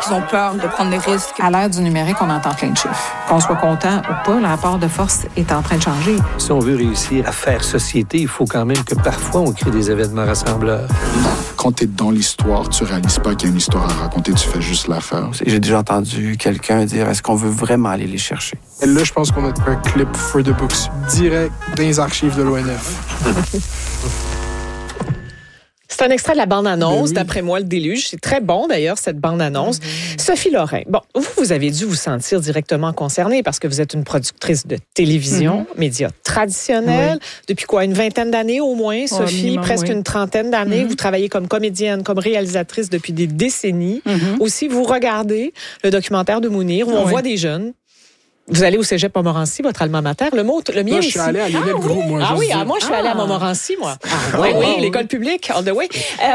qu'ils ont peur de prendre des risques. À l'ère du numérique, on entend plein de chiffres. Qu'on soit content ou pas, le rapport de force est en train de changer. Si on veut réussir à faire société, il faut quand même que parfois on crée des événements rassembleurs. Quand tu es dans l'histoire, tu réalises pas qu'il y a une histoire à raconter, tu fais juste la faire. J'ai déjà entendu quelqu'un dire, est-ce qu'on veut vraiment aller les chercher? Et là, je pense qu'on a un clip for the books, direct dans les archives de l'ONF. C'est un extrait de la bande-annonce, d'après moi, Le Déluge. C'est très bon, d'ailleurs, cette bande-annonce. Sophie Lorrain, bon, vous avez dû vous sentir directement concernée parce que vous êtes une productrice de télévision, médias traditionnels. Depuis quoi, une vingtaine d'années au moins, Sophie? Minimum, presque une trentaine d'années. Vous travaillez comme comédienne, comme réalisatrice depuis des décennies. Aussi, vous regardez le documentaire de Mounir où on voit des jeunes. Vous allez au cégep Montmorency, votre alma mater. Le mien aussi. Je suis allé à Lionel Groulx, moi. Moi, je suis allée à Montmorency, moi. Oui, l'école publique, all the way.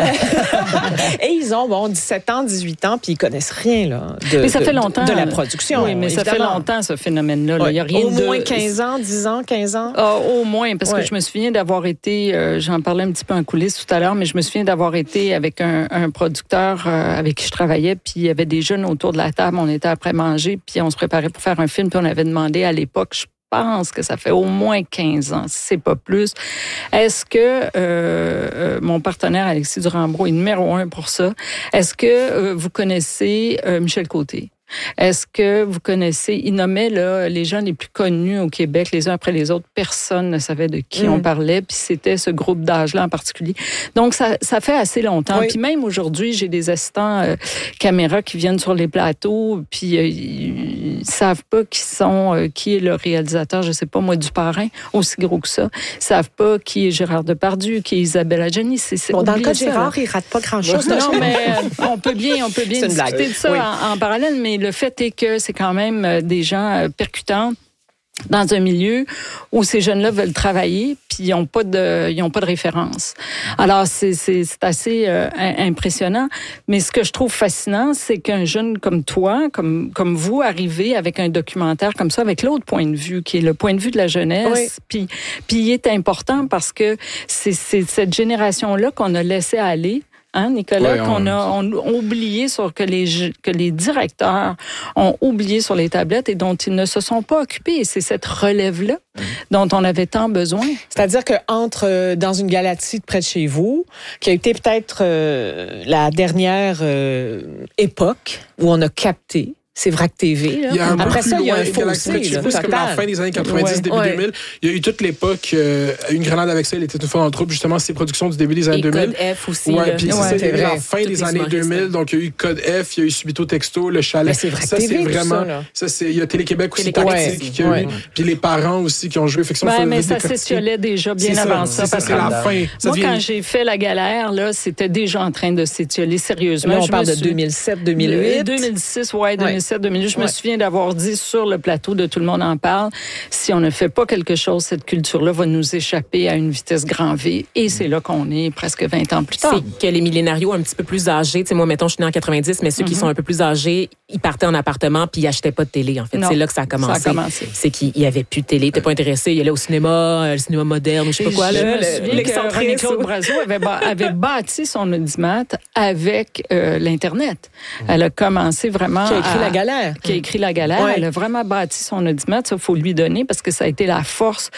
Et ils ont, 17 ans, 18 ans, puis ils connaissent rien, là. Mais ça fait longtemps. De la production. Oui, mais évidemment. Ça fait longtemps, ce phénomène-là. Oui. Il y a rien au moins 15 ans, 10 ans, 15 ans? Au moins, parce que je me souviens d'avoir été, j'en parlais un petit peu en coulisses tout à l'heure, mais je me souviens d'avoir été avec un producteur avec qui je travaillais, puis il y avait des jeunes autour de la table, on était après manger, puis on se préparait pour faire un film, puis on avait demandé à l'époque, je pense que ça fait au moins 15 ans, si c'est pas plus. Est-ce que mon partenaire Alexis Durand-Brault est numéro 1 pour ça? Est-ce que vous connaissez Michel Côté? Est-ce que vous connaissez, il nommait là, les gens les plus connus au Québec, les uns après les autres, personne ne savait de qui on parlait, puis c'était ce groupe d'âge-là en particulier. Donc, ça fait assez longtemps. Puis même aujourd'hui, j'ai des assistants caméra qui viennent sur les plateaux, puis ils savent pas qui est le réalisateur, je sais pas moi, du Parrain, aussi gros que ça. Ils savent pas qui est Gérard Depardieu, qui est Isabelle Adjani. Dans le cas de Gérard, il rate pas grand-chose. Non, mais on peut bien discuter de ça en parallèle, mais le fait est que c'est quand même des gens percutants dans un milieu où ces jeunes-là veulent travailler, puis ils n'ont pas de référence. Alors, c'est assez impressionnant. Mais ce que je trouve fascinant, c'est qu'un jeune comme toi, comme vous, arrivez avec un documentaire comme ça, avec l'autre point de vue, qui est le point de vue de la jeunesse. Puis il est important parce que c'est cette génération-là qu'on a laissé aller. Hein, Nicolas, qu'on a oublié que les directeurs ont oublié sur les tablettes et dont ils ne se sont pas occupés. Et c'est cette relève-là dont on avait tant besoin. C'est-à-dire qu'entre dans une galaxie près de chez vous, qui a été peut-être la dernière époque où on a capté, c'est VRAC TV. Là. Après ça, il y a un fossé. C'est comme la fin des années 90, début 2000. Il y a eu toute l'époque, Une grenade avec ça, il était une fois dans le troupe, justement, ces productions du début des années 2000. Code F aussi. Puis c'était la fin des années 2000. Donc, il y a eu Code F, il y a eu Subito Texto, Le Chalet. C'est VRAC TV, c'est vraiment... Il y a Télé-Québec aussi, Tactique, qu'il y a eu. Puis les parents aussi qui ont joué. Mais ça s'étiolait déjà bien avant ça. C'est la fin. Moi, quand j'ai fait La Galère, là, c'était déjà en train de s'étioler sérieusement. Là, on parle de 2007, 2008. 2006, 2007, 2008. Je me souviens d'avoir dit sur le plateau de Tout le monde en parle, si on ne fait pas quelque chose, cette culture-là va nous échapper à une vitesse grand V. Et c'est là qu'on est presque 20 ans plus tard. C'est que les millénarios un petit peu plus âgés, tu sais, moi, mettons, je suis née en 90, mais ceux qui sont un peu plus âgés, ils partaient en appartement puis ils achetaient pas de télé, en fait. Non, c'est là que ça a commencé. C'est qu'il y avait plus de télé. T'es pas intéressé. Il allait au cinéma, le cinéma moderne, ou je sais pas quoi. Je me souviens que René-Claude Brazeau avait bâti son audimat avec l'Internet. Elle a commencé vraiment Qui a écrit La Galère. Ouais. Elle a vraiment bâti son audimat. Ça, il faut lui donner parce que ça a été la force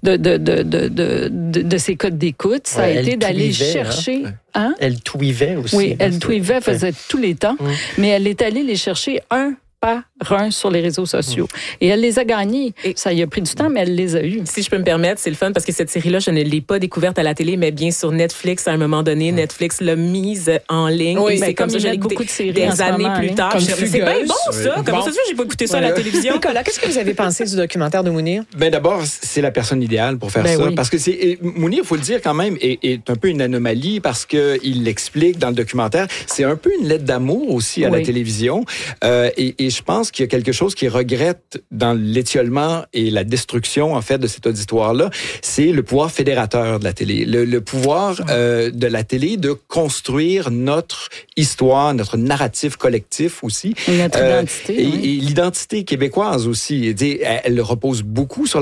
de ses codes d'écoute. Ça a été d'aller chercher... Hein? Elle tweetait aussi. Oui, elle tweetait, faisait tous les temps. Mais elle est allée les chercher un par un sur les réseaux sociaux. Et elle les a gagnés. Ça y a pris du temps, mais elle les a eus. Si je peux me permettre, c'est le fun parce que cette série-là, je ne l'ai pas découverte à la télé, mais bien sur Netflix, à un moment donné, Netflix l'a mise en ligne. Oui, et c'est comme ça que j'ai beaucoup de séries des années plus tard. C'est bien bon, ça. Comment ça se fait que j'ai pas écouté ça à la télévision? Nicolas, qu'est-ce que vous avez pensé du documentaire de Mounir? D'abord, c'est la personne idéale pour faire ça. Oui. Parce que Mounir, il faut le dire quand même, est un peu une anomalie parce qu'il l'explique dans le documentaire. C'est un peu une lettre d'amour aussi à la télévision. Et et je pense qu'il y a quelque chose qu'ils regrettent dans l'étiolement et la destruction, en fait, de cet auditoire-là, c'est le pouvoir fédérateur de la télé. Le pouvoir de la télé de construire notre histoire, notre narratif collectif aussi. Notre identité. Et l'identité québécoise aussi. Elle reposait beaucoup sur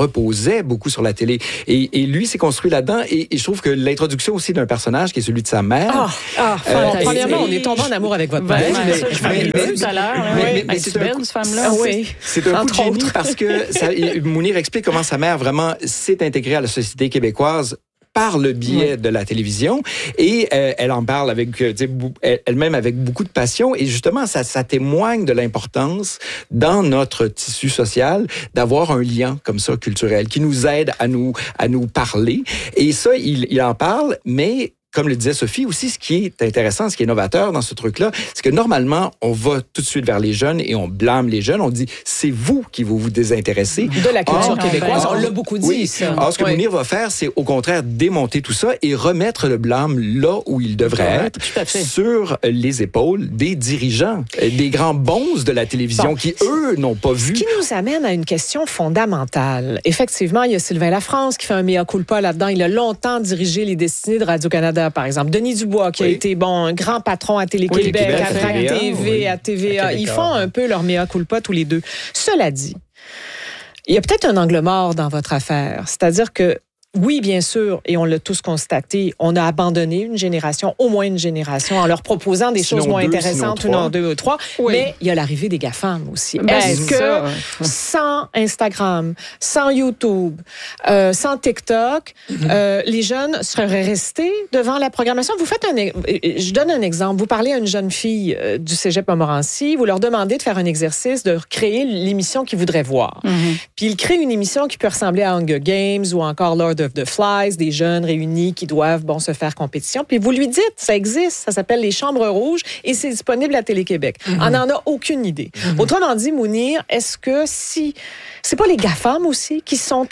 la télé. Et lui s'est construit là-dedans. Et je trouve que l'introduction aussi d'un personnage qui est celui de sa mère. Premièrement, on est tombé en amour avec votre mère. Je parlais tout à l'heure. C'est belle, cette femme-là. Oui. C'est un coup de génie parce que Mounir explique comment sa mère vraiment s'est intégrée à la société québécoise par le biais de la télévision, et elle en parle avec elle-même avec beaucoup de passion, et justement ça témoigne de l'importance dans notre tissu social d'avoir un lien comme ça culturel qui nous aide à nous parler, et ça il en parle, mais comme le disait Sophie aussi, ce qui est intéressant, ce qui est novateur dans ce truc-là, c'est que normalement, on va tout de suite vers les jeunes et on blâme les jeunes. On dit, c'est vous qui vous désintéresser. De la culture québécoise, on l'a beaucoup dit. Oui. Ça. Alors, ce que Mounir va faire, c'est au contraire démonter tout ça et remettre le blâme là où il devrait être, sur les épaules des dirigeants, des grands bons de la télévision qui, eux, n'ont pas vu. Ce qui nous amène à une question fondamentale. Effectivement, il y a Sylvain Lafrance qui fait un mea culpa là-dedans. Il a longtemps dirigé les destinées de Radio-Canada, par exemple. Denis Dubois, qui a été un grand patron à Télé-Québec, à Trac TV, à TVA. Ils font un peu leur mea culpa tous les deux. Cela dit, il y a peut-être un angle mort dans votre affaire. C'est-à-dire que oui, bien sûr, et on l'a tous constaté, on a abandonné une génération, au moins une génération, en leur proposant des choses moins intéressantes, ou 2 ou 3. Oui. Mais il y a l'arrivée des GAFAM aussi. Est-ce que sans Instagram, sans YouTube, sans TikTok, les jeunes seraient restés devant la programmation? Vous faites je donne un exemple. Vous parlez à une jeune fille du Cégep Montmorency, vous leur demandez de faire un exercice, de créer l'émission qu'ils voudraient voir. Puis ils créent une émission qui peut ressembler à Hunger Games ou encore Lord of the Flies, des jeunes réunis qui doivent se faire compétition. Puis vous lui dites, ça existe, ça s'appelle les Chambres Rouges et c'est disponible à Télé-Québec. On n'en a aucune idée. Autrement dit, Mounir, est-ce que si... C'est pas les GAFAM aussi qui sont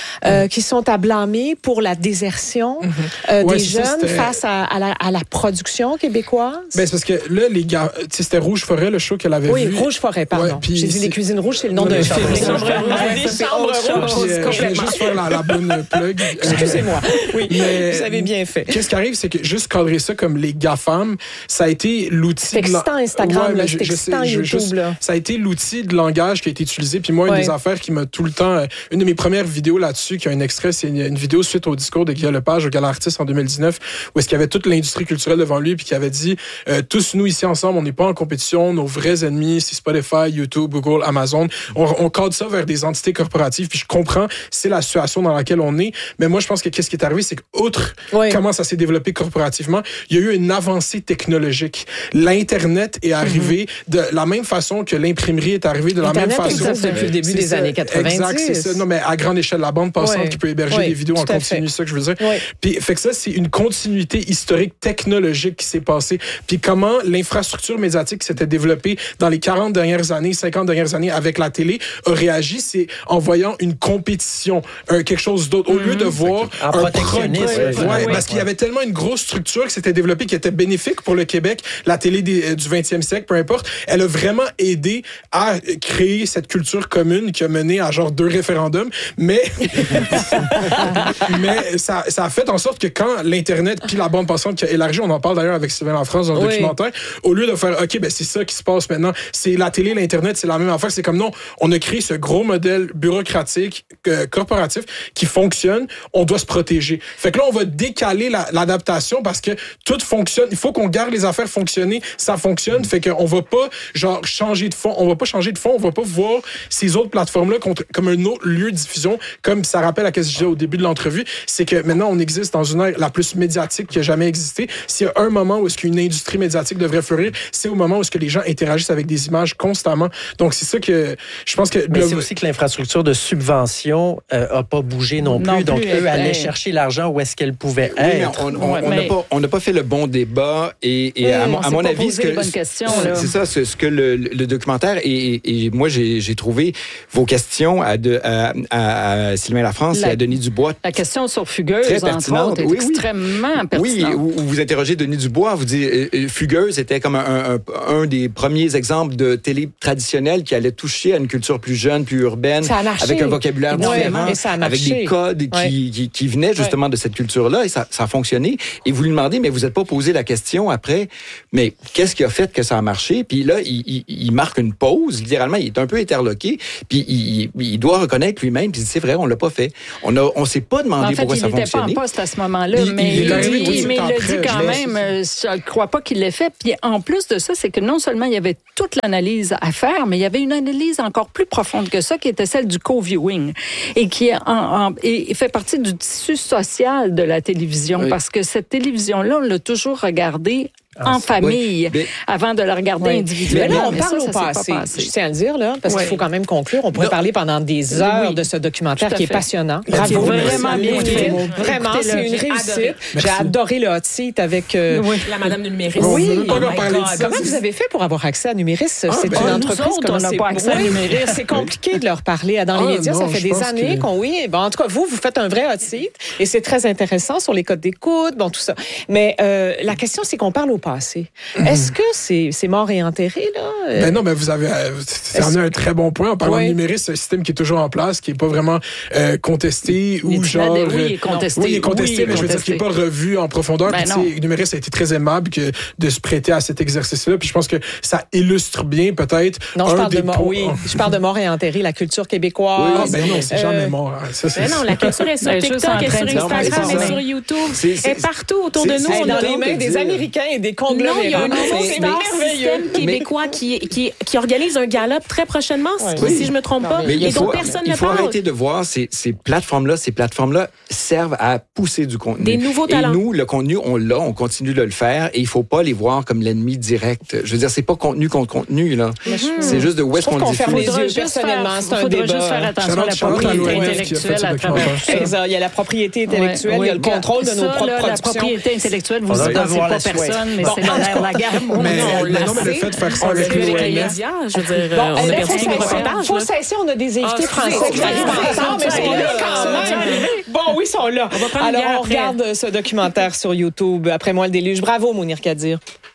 à blâmer pour la désertion des jeunes face à la production québécoise? Ben, c'est parce que là, c'était Rouge Forêt, le show qu'elle avait vu. Oui, Rouge Forêt, pardon. J'ai dit Les Cuisines Rouges, c'est le nom d'un film. Les Chambres Rouges. Je vais juste faire la bonne plug. Excusez-moi. Oui, vous avez bien fait. Qu'est-ce qui arrive, c'est que juste cadrer ça comme les GAFAM, ça a été l'outil... C'est excitant Instagram, c'est excitant YouTube. Ça a été l'outil de langage qui a été utilisé. Puis moi, une des affaires qui m'a tout le temps... Une de mes premières vidéos là-dessus, qui a un extrait, c'est une vidéo suite au discours de Guillaume Lepage au Gala Artiste en 2019, où est-ce qu'il y avait toute l'industrie culturelle devant lui, puis qui avait dit, tous nous ici ensemble, on n'est pas en compétition, nos vrais ennemis, c'est Spotify, YouTube, Google, Amazon. On cadre ça vers des entités corporatives, puis je comprends, c'est la situation dans laquelle on est, mais moi, je pense que qu'est-ce qui est arrivé, c'est qu'outre comment ça s'est développé corporativement, il y a eu une avancée technologique. L'Internet est arrivé de la même façon que l'imprimerie est arrivée, de la même façon. Internet existe depuis le début des années 90. Exact, c'est ça. Non, mais à grande échelle, la bande passante qui peut héberger des vidéos en continu, c'est ça que je veux dire. Puis, fait que ça, c'est une continuité historique technologique qui s'est passée. Puis comment l'infrastructure médiatique qui s'était développée dans les 40 dernières années, 50 dernières années avec la télé a réagi, c'est en voyant une compétition, quelque chose d'autre. Au lieu de voir un protectionnisme. Parce qu'il y avait tellement une grosse structure qui s'était développée qui était bénéfique pour le Québec, la télé du 20e siècle, peu importe. Elle a vraiment aidé à créer cette culture commune qui a mené à genre 2 référendums, mais ça a fait en sorte que quand l'Internet puis la bande passante qui a élargi, on en parle d'ailleurs avec Sylvain Lafrance dans le documentaire, au lieu de faire, OK, ben c'est ça qui se passe maintenant, c'est la télé, l'Internet, c'est la même affaire, c'est comme non, on a créé ce gros modèle bureaucratique, corporatif, qui fonctionne, on doit se protéger. Fait que là, on va décaler l'adaptation parce que tout fonctionne, il faut qu'on garde les affaires fonctionner, ça fonctionne, fait qu'on va pas, genre, changer de fond, on va pas voir ces autres plateformes-là comme un autre lieu de diffusion, comme ça rappelle à ce que je disais au début de l'entrevue, c'est que maintenant, on existe dans une ère la plus médiatique qui a jamais existé. S'il y a un moment où est-ce qu'une industrie médiatique devrait fleurir, c'est au moment où est-ce que les gens interagissent avec des images constamment. Donc, c'est ça que je pense que... Mais c'est aussi que l'infrastructure de subvention a pas bougé non plus. Donc, plus eux allaient chercher l'argent où est-ce qu'elle pouvait être. Mais on n'a pas fait le bon débat. Et à mon avis, c'est ça, ce que le documentaire, et moi, j'ai trouvé vos questions à Sylvain Lafrance et à Denis Dubois. La question sur Fugueuse, entre autres, est extrêmement pertinente. Oui, où vous interrogez Denis Dubois, vous dites Fugueuse était comme un des premiers exemples de télé traditionnelle qui allait toucher à une culture plus jeune, plus urbaine, avec un vocabulaire différent, avec des codes qui venaient justement de cette culture-là, et ça a fonctionné. Et vous lui demandez, mais vous n'êtes pas posé la question après, mais qu'est-ce qui a fait que ça a marché? Puis là, il marque une pause, littéralement, il est un peu interloqué, puis il doit reconnaître lui-même, puis c'est vrai, on l'a pas fait. On s'est pas demandé pourquoi ça fonctionnait. En fait, il n'était pas en poste à ce moment-là, mais il le dit quand même, je ne crois pas qu'il l'ait fait. Puis en plus de ça, c'est que non seulement il y avait toute l'analyse à faire, mais il y avait une analyse encore plus profonde que ça, qui était celle du co-viewing, et qui et fait partie du tissu social de la télévision, parce que cette télévision-là, on l'a toujours regardée en famille, avant de la regarder individuellement. Mais là, on parle au passé. Je tiens à le dire, là, parce qu'il faut quand même conclure. On pourrait parler pendant des heures de ce documentaire qui est passionnant. Bravo. Vraiment bien fait. Vraiment, c'est une réussite. J'ai adoré le hot seat avec... la madame Numéris. Oui. Comment vous avez fait pour avoir accès à Numéris? C'est une entreprise... On n'a pas accès à Numéris. C'est compliqué de leur parler. Dans les médias, ça fait des années qu'on... Oui, en tout cas, vous faites un vrai hot seat, et c'est très intéressant sur les codes d'écoute, tout ça. Mais la question, c'est qu'on parle au passé. Est-ce que c'est mort et enterré, là? Non, mais vous avez un très bon point. En parlant de Numéris, c'est un système qui est toujours en place, qui n'est pas vraiment contesté ou genre... Oui, il est contesté. Oui, il est contesté, mais je veux dire qu'il n'est pas revu en profondeur. Numéris a été très aimable de se prêter à cet exercice-là. Puis je pense que ça illustre bien, peut-être... Non, je parle de mort et enterré, la culture québécoise. Non, c'est jamais mort. Non, la culture est sur TikTok, elle est sur Instagram, elle est sur YouTube. Elle est partout autour de nous. Dans les mains des Américains et des conglomérats. Non, il y a un nouveau système québécois qui organise un gala-up très prochainement, si je ne me trompe pas, et dont personne ne parle. Il faut arrêter de voir ces plateformes-là servent à pousser du contenu. Des nouveaux talents. Et nous, le contenu, on continue de le faire, et il ne faut pas les voir comme l'ennemi direct. Je veux dire, c'est pas contenu contre contenu, là. C'est juste de où est-ce qu'on le diffuse. Il faudra juste faire attention à la propriété intellectuelle à travers. Il y a la propriété intellectuelle, il y a le contrôle de nos propres productions. La propriété intellectuelle, vous ne dansez pas personne, mais c'est la guerre. Non, mais le fait de faire ça avec les médias, je veux dire, on a perdu des reportages. Faut cesser, on a des invités français qui arrivent ensemble, mais ils sont là quand même. Bon, oui, ils sont là. Alors, on regarde ce documentaire sur YouTube, Après moi le déluge. Bravo, Mounir Kadir.